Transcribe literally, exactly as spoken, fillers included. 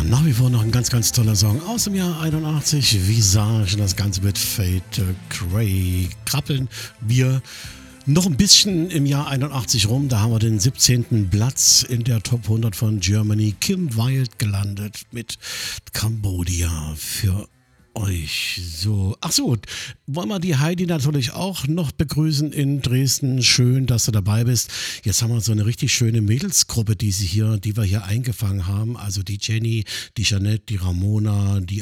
Nach wie vor noch ein ganz, ganz toller Song aus dem Jahr einundachtzig. Visage, das Ganze mit Fate Cray. Krabbeln wir noch ein bisschen im Jahr einundachtzig rum. Da haben wir den siebzehnten Platz in der Top hundert von Germany. Kim Wilde gelandet mit Cambodia für euch. So, ach so, wollen wir die Heidi natürlich auch noch begrüßen in Dresden. Schön, dass du dabei bist. Jetzt haben wir so eine richtig schöne Mädelsgruppe, die sie hier, die wir hier eingefangen haben. Also die Jenny, die Jeanette, die Ramona, die